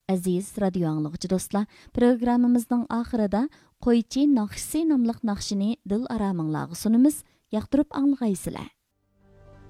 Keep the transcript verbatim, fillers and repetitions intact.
Aziz radio anlıqçı dostlar, programımızın ahırida Qo'ychi naqshisi nomliq naqshini dil araminglarga sunimiz, yoqtirib anglag'aysizlar.